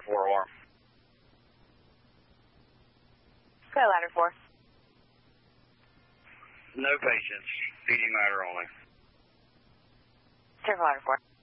4 alarm. Okay, ladder 4. No patients. PD matter only. Careful, ladder 4.